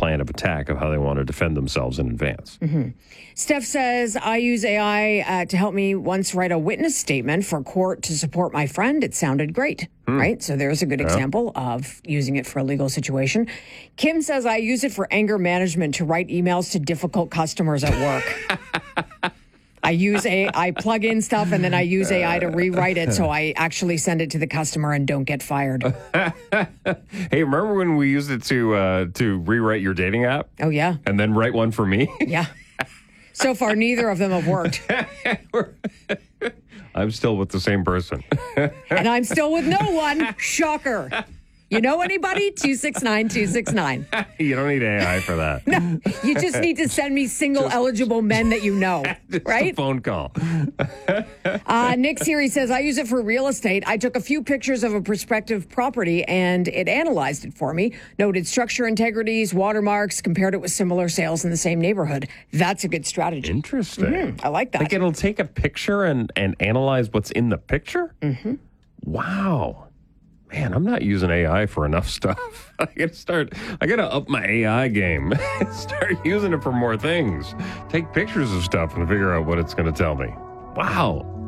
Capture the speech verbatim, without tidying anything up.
plan of attack of how they want to defend themselves in advance. Mm-hmm. Steph says, I use A I uh, to help me once write a witness statement for court to support my friend. It sounded great, hmm. right? So there's a good yeah. example of using it for a legal situation. Kim says, I use it for anger management to write emails to difficult customers at work. I use a I plug in stuff and then I use A I to rewrite it so I actually send it to the customer and don't get fired. Hey, remember when we used it to uh, to rewrite your dating app? Oh, yeah. And then write one for me? Yeah. So far, neither of them have worked. I'm still with the same person. And I'm still with no one. Shocker. You know anybody? two six nine two six nine. You don't need A I for that. No, you just need to send me single just, eligible men that you know, just right? A phone call. uh, Nick's here. He says, I use it for real estate. I took a few pictures of a prospective property and it analyzed it for me, noted structure integrities, watermarks, compared it with similar sales in the same neighborhood. That's a good strategy. Interesting. Mm-hmm. I like that. Like it'll take a picture and, and analyze what's in the picture? Mm-hmm. Wow. Man, I'm not using A I for enough stuff. I gotta start, I gotta up my A I game. Start using it for more things. Take pictures of stuff and figure out what it's going to tell me. Wow.